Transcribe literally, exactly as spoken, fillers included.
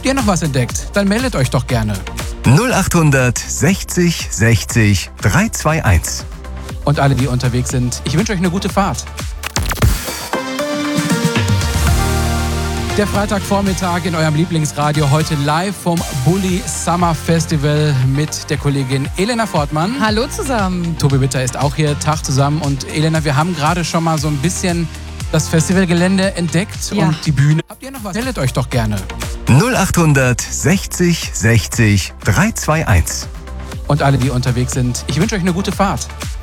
ihr noch was entdeckt? Dann meldet euch doch gerne. null achthundert sechzig sechzig dreihunderteinundzwanzig. Und alle, die unterwegs sind, ich wünsche euch eine gute Fahrt. Der Freitagvormittag in eurem Lieblingsradio, heute live vom Bulli Summer Festival mit der Kollegin Elena Fortmann. Hallo zusammen. Tobi Witter ist auch hier, Tag zusammen. Und Elena, wir haben gerade schon mal so ein bisschen das Festivalgelände entdeckt Ja. und die Bühne. Habt ihr noch was? Meldet euch doch gerne. null achthundert sechzig sechzig dreihunderteinundzwanzig. Und alle, die unterwegs sind, ich wünsche euch eine gute Fahrt.